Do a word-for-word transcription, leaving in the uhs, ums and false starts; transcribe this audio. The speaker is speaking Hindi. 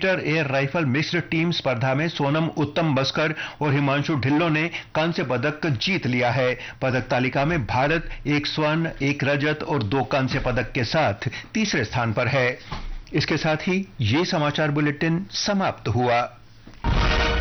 मीटर एयर राइफल मिश्र टीम स्पर्धा में सोनम उत्तम बस्कर और हिमांशु ढिल्लों ने कांस्य पदक जीत लिया है। पदक तालिका में भारत एक स्वर्ण, एक रजत और दो कांस्य पदक के साथ तीसरे स्थान पर है। इसके साथ ही ये समाचार बुलेटिन समाप्त हुआ।